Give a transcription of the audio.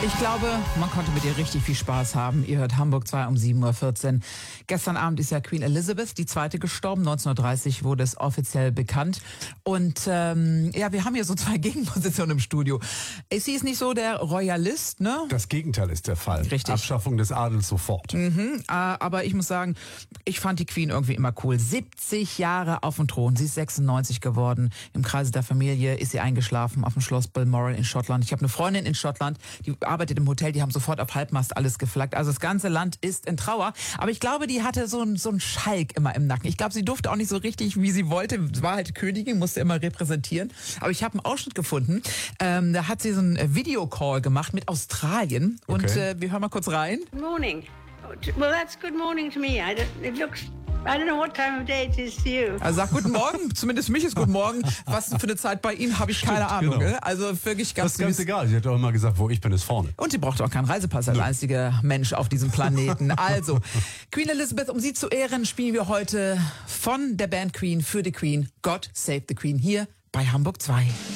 Ich glaube, man konnte mit ihr richtig viel Spaß haben. Ihr hört Hamburg 2 um 7.14 Uhr. Gestern Abend ist ja Queen Elizabeth, die zweite, gestorben. 1930 wurde es offiziell bekannt. Und ja, wir haben hier so zwei Gegenpositionen im Studio. Sie ist nicht so der Royalist, ne? Das Gegenteil ist der Fall. Richtig. Abschaffung des Adels sofort. Aber ich muss sagen, ich fand die Queen irgendwie immer cool. 70 Jahre auf dem Thron. Sie ist 96 geworden. Im Kreise der Familie ist sie eingeschlafen auf dem Schloss Balmoral in Schottland. Ich habe eine Freundin in Schottland, die arbeitet im Hotel, die haben sofort auf Halbmast alles geflaggt. Also das ganze Land ist in Trauer. Aber ich glaube, die hatte so einen Schalk immer im Nacken. Ich glaube, sie durfte auch nicht so richtig, wie sie wollte. Sie war halt Königin, musste immer repräsentieren. Aber ich habe einen Ausschnitt gefunden. Da hat sie so einen Videocall gemacht mit Australien. Und wir hören mal kurz rein. Good morning. Well, that's good morning to me. I don't know what time of day it is to you. Also sagt guten Morgen, zumindest für mich ist guten Morgen. Was für eine Zeit bei Ihnen, habe ich keine Ahnung. Genau. Also wirklich ganz Das ist ganz egal. Sie hat auch immer gesagt, wo ich bin, ist vorne. Und sie braucht auch keinen Reisepass als einziger Mensch auf diesem Planeten. Also, Queen Elizabeth, um sie zu ehren, spielen wir heute von der Band Queen für die Queen God Save the Queen hier bei Hamburg 2.